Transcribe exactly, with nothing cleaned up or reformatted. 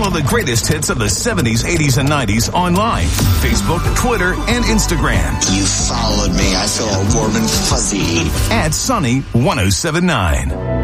Follow the greatest hits of the seventies, eighties, and nineties online. Facebook, Twitter, and Instagram. You followed me. I feel all warm and fuzzy. At Sunny ten seventy-nine.